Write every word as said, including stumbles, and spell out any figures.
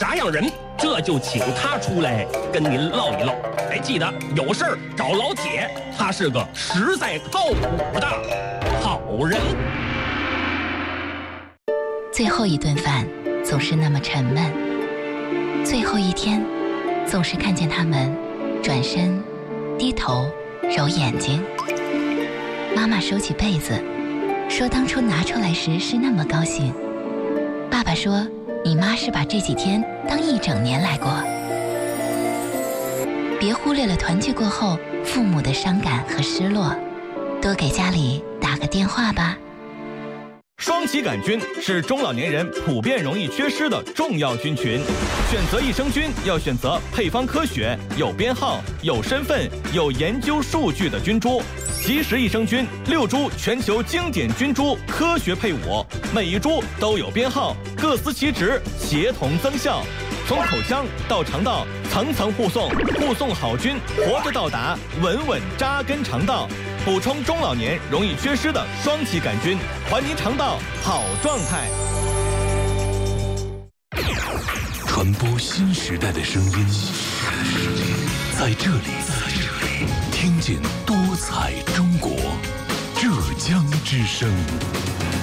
啥样人，这就请他出来跟您唠一唠。哎，记得有事儿找老铁，他是个实在靠谱的好人。 最后一顿饭总是那么沉闷，最后一天总是看见他们转身低头揉眼睛。妈妈收起被子说，当初拿出来时是那么高兴。爸爸说，你妈是把这几天当一整年来过。别忽略了团聚过后父母的伤感和失落，多给家里打个电话吧。 双歧杆菌是中老年人普遍容易缺失的重要菌群，选择益生菌要选择配方科学、有编号、有身份、有研究数据的菌株。即食益生菌六株全球经典菌株科学配伍，每一株都有编号，各司其职，协同增效。从口腔到肠道，层层护送，护送好菌活着到达，稳稳扎根肠道，补充中老年容易缺失的双歧杆菌，还您肠道好状态。 传播新时代的声音，在这里，听见多彩中国，浙江之声。